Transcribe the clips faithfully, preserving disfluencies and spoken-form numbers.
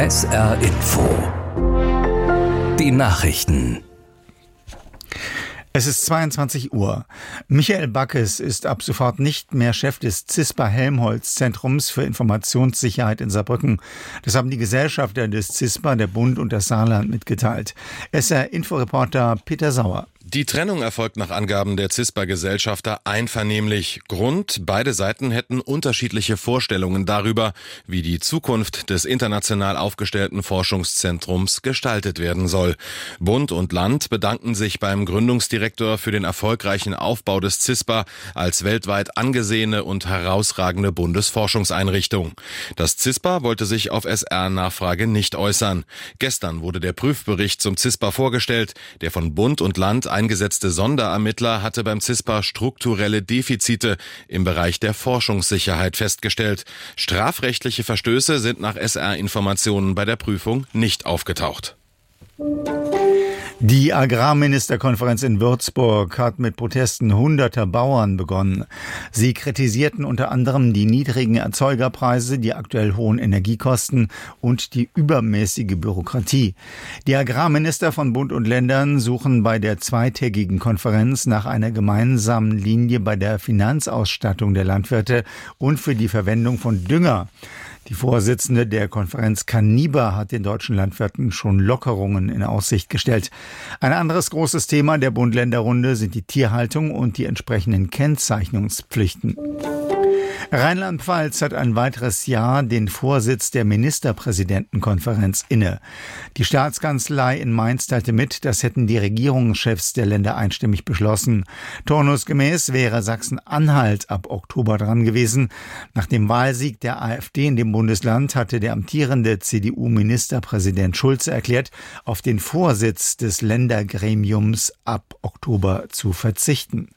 S R Info. Die Nachrichten. Es ist zweiundzwanzig Uhr. Michael Backes ist ab sofort nicht mehr Chef des CISPA-Helmholtz-Zentrums für Informationssicherheit in Saarbrücken. Das haben die Gesellschafter des CISPA, der Bund und das Saarland mitgeteilt. S R-Inforeporter Peter Sauer. Die Trennung erfolgt nach Angaben der CISPA-Gesellschafter einvernehmlich. Grund: beide Seiten hätten unterschiedliche Vorstellungen darüber, wie die Zukunft des international aufgestellten Forschungszentrums gestaltet werden soll. Bund und Land bedanken sich beim Gründungsdirektor für den erfolgreichen Aufbau des CISPA als weltweit angesehene und herausragende Bundesforschungseinrichtung. Das CISPA wollte sich auf S R-Nachfrage nicht äußern. Gestern wurde der Prüfbericht zum CISPA vorgestellt, der von Bund und Land eingesetzte Sonderermittler hatte beim CISPA strukturelle Defizite im Bereich der Forschungssicherheit festgestellt. Strafrechtliche Verstöße sind nach S R-Informationen bei der Prüfung nicht aufgetaucht. Die Agrarministerkonferenz in Würzburg hat mit Protesten hunderter Bauern begonnen. Sie kritisierten unter anderem die niedrigen Erzeugerpreise, die aktuell hohen Energiekosten und die übermäßige Bürokratie. Die Agrarminister von Bund und Ländern suchen bei der zweitägigen Konferenz nach einer gemeinsamen Linie bei der Finanzausstattung der Landwirte und für die Verwendung von Dünger. Die Vorsitzende der Konferenz Kaniba hat den deutschen Landwirten schon Lockerungen in Aussicht gestellt. Ein anderes großes Thema der Bund-Länder-Runde sind die Tierhaltung und die entsprechenden Kennzeichnungspflichten. Rheinland-Pfalz hat ein weiteres Jahr den Vorsitz der Ministerpräsidentenkonferenz inne. Die Staatskanzlei in Mainz teilte mit, das hätten die Regierungschefs der Länder einstimmig beschlossen. Turnusgemäß wäre Sachsen-Anhalt ab Oktober dran gewesen. Nach dem Wahlsieg der AfD in dem Bundesland hatte der amtierende C D U-Ministerpräsident Schulze erklärt, auf den Vorsitz des Ländergremiums ab Oktober zu verzichten.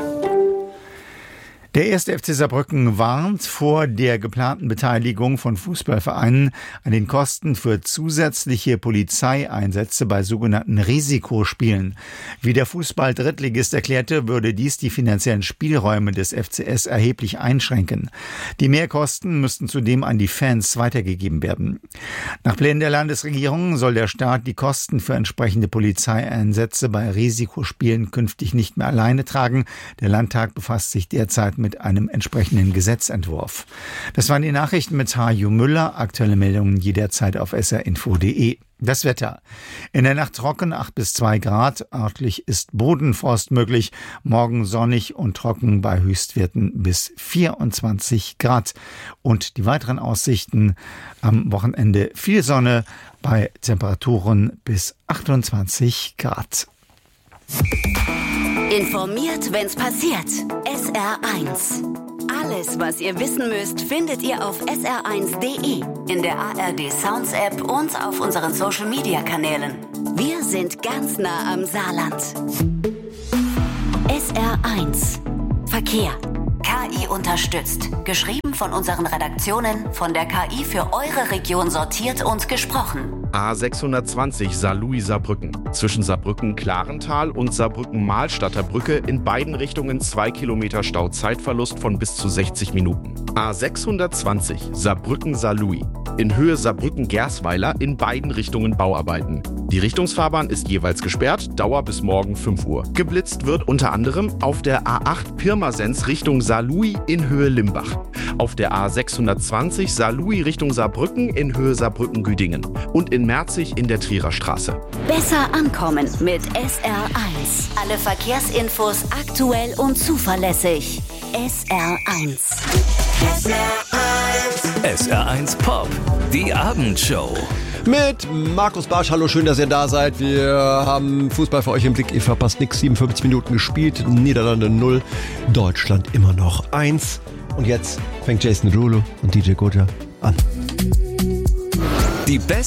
Der erste F C Saarbrücken warnt vor der geplanten Beteiligung von Fußballvereinen an den Kosten für zusätzliche Polizeieinsätze bei sogenannten Risikospielen. Wie der Fußball-Drittligist erklärte, würde dies die finanziellen Spielräume des F C S erheblich einschränken. Die Mehrkosten müssten zudem an die Fans weitergegeben werden. Nach Plänen der Landesregierung soll der Staat die Kosten für entsprechende Polizeieinsätze bei Risikospielen künftig nicht mehr alleine tragen. Der Landtag befasst sich derzeit mit mit einem entsprechenden Gesetzentwurf. Das waren die Nachrichten mit Haju Müller. Aktuelle Meldungen jederzeit auf s r info punkt d e. Das Wetter. In der Nacht trocken, acht bis zwei Grad. Örtlich ist Bodenfrost möglich. Morgen sonnig und trocken bei Höchstwerten bis vierundzwanzig Grad. Und die weiteren Aussichten: am Wochenende viel Sonne bei Temperaturen bis achtundzwanzig Grad. Informiert, wenn's passiert. S R eins. Alles, was ihr wissen müsst, findet ihr auf s r eins punkt d e, in der A R D Sounds App und auf unseren Social Media Kanälen. Wir sind ganz nah am Saarland. S R eins. Verkehr. K I unterstützt. Geschrieben von unseren Redaktionen, von der K I für eure Region sortiert und gesprochen. A sechshundertzwanzig Saarlouis-Saarbrücken. Zwischen Saarbrücken-Klarental und Saarbrücken-Mahlstadter Brücke in beiden Richtungen zwei Kilometer Stau, Zeitverlust von bis zu sechzig Minuten. A sechshundertzwanzig Saarbrücken-Saarlouis. In Höhe Saarbrücken-Gersweiler in beiden Richtungen Bauarbeiten. Die Richtungsfahrbahn ist jeweils gesperrt, Dauer bis morgen fünf Uhr. Geblitzt wird unter anderem auf der A acht Pirmasens Richtung Saarlouis in Höhe Limbach. Auf der A sechshundertzwanzig Saarlouis Richtung Saarbrücken in Höhe Saarbrücken-Güdingen. Und in Merzig in der Trierer Straße. Besser ankommen mit S R eins. Alle Verkehrsinfos aktuell und zuverlässig. S R eins. S R eins. S R eins Pop. Die Abendshow. Mit Markus Bartsch. Hallo, schön, dass ihr da seid. Wir haben Fußball für euch im Blick. Ihr verpasst nichts. siebenundfünfzig Minuten gespielt. Niederlande null. Deutschland immer noch eins. Und jetzt fängt Jason Derulo und D J Gota an. Die besten